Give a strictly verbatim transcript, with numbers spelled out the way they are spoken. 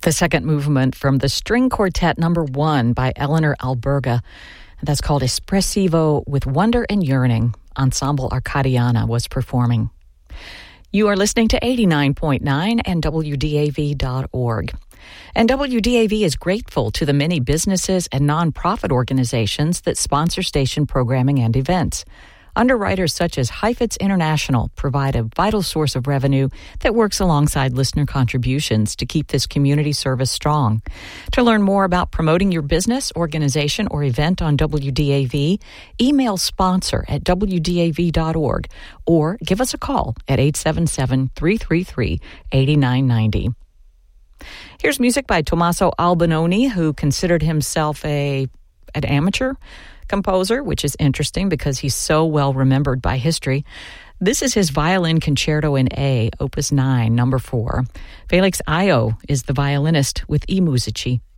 The second movement from the String Quartet Number One by Eleanor Alberga. That's called Espressivo with Wonder and Yearning. Ensemble Arcadiana was performing. You are listening to eighty-nine point nine and W D A V dot org. And W D A V is grateful to the many businesses and nonprofit organizations that sponsor station programming and events. Underwriters such as Heifetz International provide a vital source of revenue that works alongside listener contributions to keep this community service strong. To learn more about promoting your business, organization, or event on W D A V, email sponsor at W D A V dot org or give us a call at eight seven seven, three three three, eight nine nine zero. Here's music by Tommaso Albinoni, who considered himself a an amateur composer, which is interesting because he's so well remembered by history. This is his Violin Concerto in A, Opus nine, number four. Felix Ayo is the violinist with I Musici